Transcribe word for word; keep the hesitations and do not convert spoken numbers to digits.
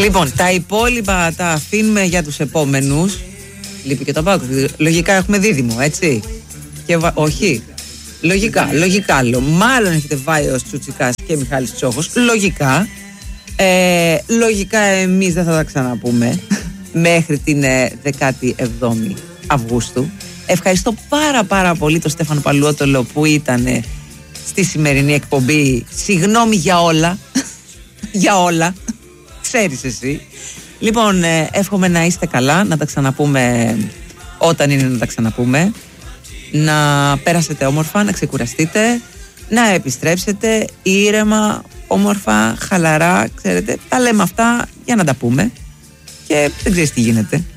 Λοιπόν, τα υπόλοιπα τα αφήνουμε για τους επόμενους. Λείπει και το Πάκος. Λογικά έχουμε δίδυμο, έτσι. Και βα... Όχι. Λογικά, λογικά. Λο. Μάλλον έχετε Βάιος Τσουτσικάς και Μιχάλης Τσόχος. Λογικά. Ε, λογικά εμείς δεν θα τα ξαναπούμε μέχρι την ε, δεκάτη εβδόμη Αυγούστου. Ευχαριστώ πάρα πάρα πολύ τον Στέφανο Παλουότολο που ήταν ε, στη σημερινή εκπομπή. Συγγνώμη για όλα. Για όλα. Ξέρεις εσύ. Λοιπόν, ε, εύχομαι να είστε καλά, να τα ξαναπούμε όταν είναι να τα ξαναπούμε. Να πέρασετε όμορφα, να ξεκουραστείτε, να επιστρέψετε ήρεμα, όμορφα, χαλαρά, ξέρετε. Τα λέμε αυτά για να τα πούμε και δεν ξέρεις τι γίνεται.